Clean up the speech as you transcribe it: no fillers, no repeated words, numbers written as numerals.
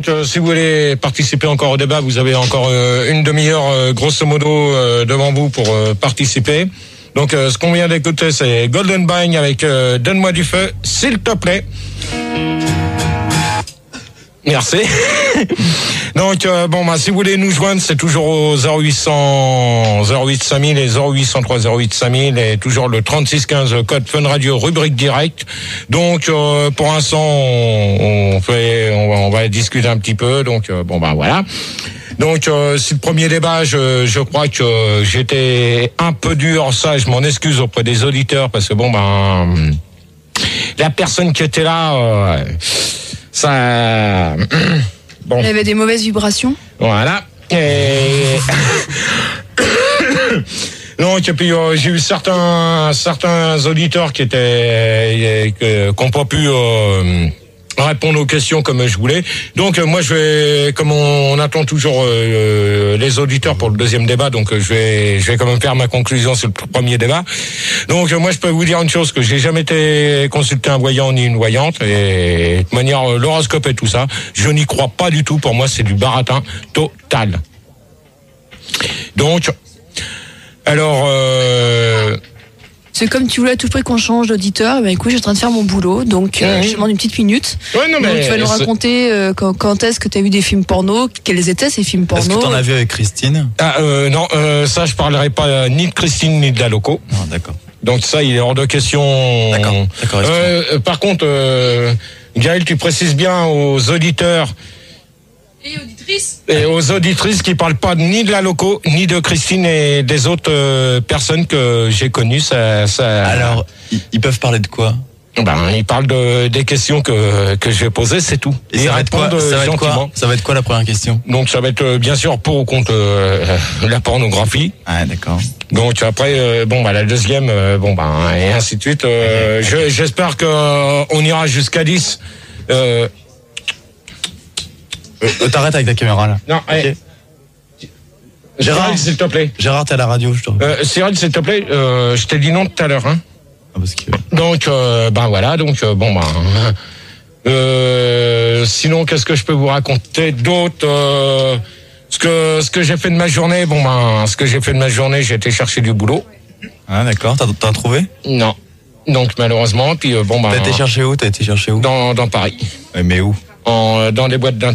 Si vous voulez participer encore au débat, vous avez encore une demi-heure grosso modo devant vous pour participer. Donc ce qu'on vient d'écouter, c'est Golden Bang avec Donne-moi du feu, s'il te plaît. Merci. Donc si vous voulez nous joindre, c'est toujours au 0800 08 5000 et 0803 08 5000 et toujours le 3615 code Fun Radio rubrique direct. Donc pour l'instant on va discuter un petit peu. Donc voilà. Donc si le premier débat, je crois que j'étais un peu dur, ça je m'en excuse auprès des auditeurs parce que la personne qui était là ça bon. Il y avait des mauvaises vibrations. Voilà. Et donc et puis j'ai eu certains auditeurs qui n'ont pas pu répondre aux questions comme je voulais. Donc moi je vais, comme on attend toujours les auditeurs pour le deuxième débat, donc je vais quand même faire ma conclusion sur le premier débat. Donc moi je peux vous dire une chose, que j'ai jamais été consulté un voyant ni une voyante, et de manière l'horoscope et tout ça, je n'y crois pas du tout. Pour moi c'est du baratin total. Donc alors c'est comme tu voulais à tout prix qu'on change d'auditeur. Écoute, je suis en train de faire mon boulot, donc je demande une petite minute. Ouais, non, donc tu vas nous raconter quand est-ce que tu as vu des films porno, quels étaient ces films porno. Est-ce que t'en as vu avec Christine? Non, ça je parlerai pas ni de Christine ni de la loco. Non, d'accord. Donc ça, il est hors de question. D'accord. Par contre, Gaël, tu précises bien aux auditeurs et aux auditrices qui parlent pas ni de la loco, ni de Christine et des autres personnes que j'ai connues. Ça... Alors, ils peuvent parler de quoi? Ils parlent des questions que je vais poser, c'est tout. Et ça va être quoi? Ça va être quoi la première question? Donc ça va être bien sûr pour ou contre la pornographie. Ah d'accord. Donc après la deuxième et ainsi de suite. J'espère que on ira jusqu'à 10. T'arrêtes avec ta caméra là. Non, allez. Gérard, s'il te plaît. Gérard, t'es à la radio, je te remets. Cyril, s'il te plaît, je t'ai dit non tout à l'heure, hein. Ah, parce que... Donc voilà, donc sinon qu'est-ce que je peux vous raconter d'autre? Ce que j'ai fait de ma journée, j'ai été chercher du boulot. Ah d'accord, t'as trouvé? Non. Donc malheureusement, puis T'as été chercher où? Dans Paris. Ouais, mais où? Dans les boîtes